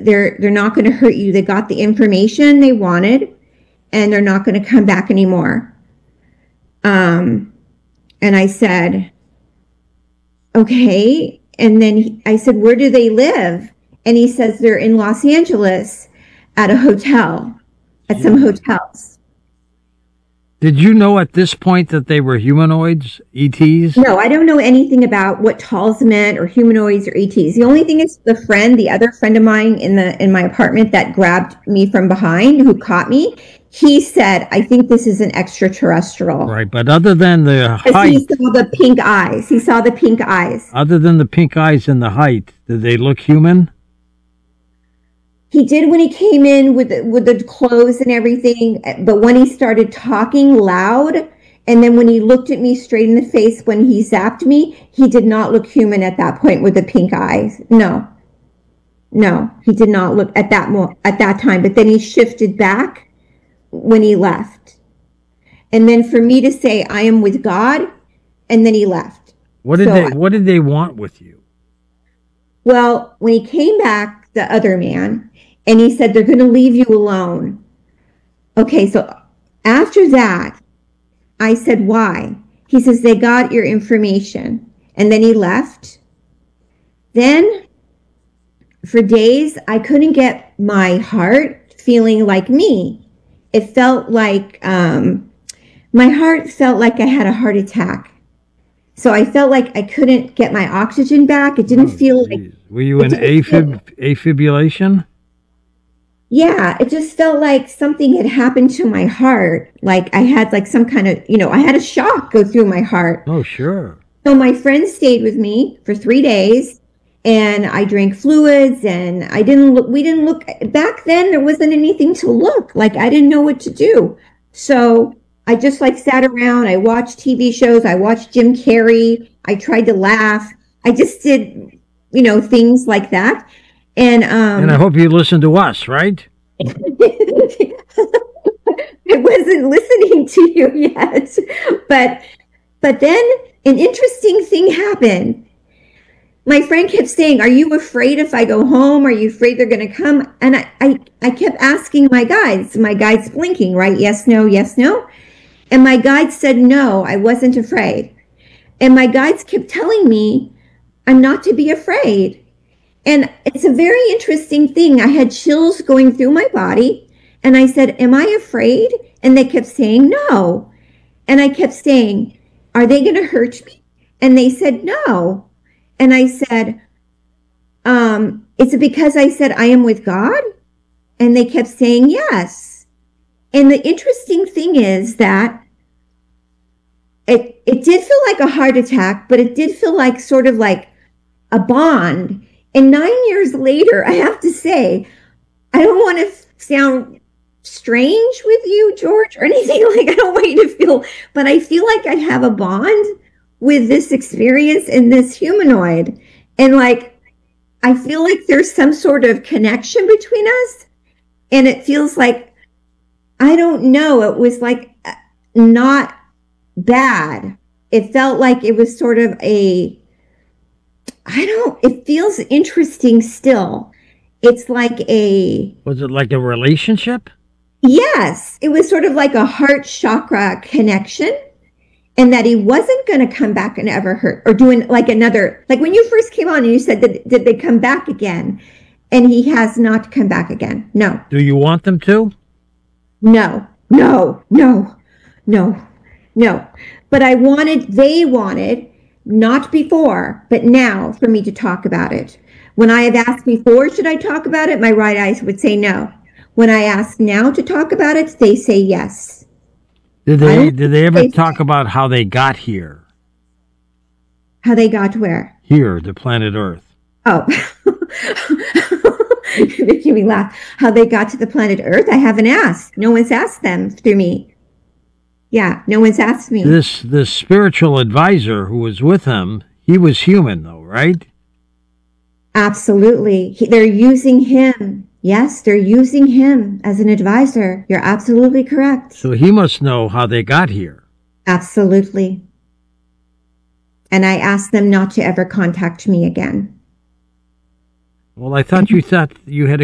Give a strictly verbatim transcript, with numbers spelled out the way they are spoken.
they're they're not going to hurt you. They got the information they wanted, and they're not going to come back anymore. Um, and I said, okay. And then he, I said, where do they live? And he says they're in Los Angeles at a hotel, at some hotels. Did you know at this point that they were humanoids, E Ts? No, I don't know anything about what Talls meant or humanoids or E Ts. The only thing is the friend, the other friend of mine in the in my apartment that grabbed me from behind, who caught me, he said, I think this is an extraterrestrial. Right, but other than the height... He saw the pink eyes. He saw the pink eyes. Other than the pink eyes and the height, did they look human? He did when he came in with the, with the clothes and everything, but when he started talking loud, and then when he looked at me straight in the face when he zapped me, he did not look human at that point with the pink eyes. No, no, he did not look at that mo- at that time. But then he shifted back when he left, and then for me to say I am with God, and then he left. What did so, they What did they want with you? Well, when he came back, the other man. And he said, they're going to leave you alone. Okay, so after that, I said, why? He says, they got your information. And then he left. Then, for days, I couldn't get my heart feeling like me. It felt like, um, my heart felt like I had a heart attack. So I felt like I couldn't get my oxygen back. It didn't oh, feel geez. like... Were you in afib- afibrillation? Yeah, it just felt like something had happened to my heart. Like I had like some kind of, you know, I had a shock go through my heart. Oh, sure. So my friend stayed with me for three days and I drank fluids and I didn't look, we didn't look, back then there wasn't anything to look. Like I didn't know what to do. So I just like sat around. I watched T V shows. I watched Jim Carrey. I tried to laugh. I just did, you know, things like that. And um, and I hope you listened to us, right? I wasn't listening to you yet, but but then an interesting thing happened. My friend kept saying, "Are you afraid if I go home? Are you afraid they're going to come?" And I, I I kept asking my guides. My guides blinking, right? Yes, no, yes, no. And my guides said, "No, I wasn't afraid." And my guides kept telling me, "I'm not to be afraid." And it's a very interesting thing. I had chills going through my body. And I said, am I afraid? And they kept saying, no. And I kept saying, are they going to hurt me? And they said, no. And I said, um, is it because I said I am with God? And they kept saying, yes. And the interesting thing is that it, it did feel like a heart attack, but it did feel like sort of like a bond. And nine years later, I have to say, I don't want to sound strange with you, George, or anything like, I don't want you to feel, but I feel like I have a bond with this experience and this humanoid. And like, I feel like there's some sort of connection between us. And it feels like, I don't know, it was like not bad. It felt like it was sort of a, I don't, it feels interesting still. It's like a... Was it like a relationship? Yes. It was sort of like a heart chakra connection. And that he wasn't going to come back and ever hurt or doing like another, like when you first came on and you said, that, did they come back again? And he has not come back again. No. Do you want them to? No, no, no, no, no. But I wanted, they wanted, not before, but now for me to talk about it. When I have asked before, should I talk about it? My right eyes would say no. When I ask now to talk about it, they say yes. Did they did they ever talk about how they got here? How they got where? Here, to planet Earth. Oh. You're making me laugh. How they got to the planet Earth? I haven't asked. No one's asked them through me. Yeah, no one's asked me. This this spiritual advisor who was with him, he was human though, right? Absolutely. He, they're using him. Yes, they're using him as an advisor. You're absolutely correct. So he must know how they got here. Absolutely. And I asked them not to ever contact me again. Well, I thought you thought you had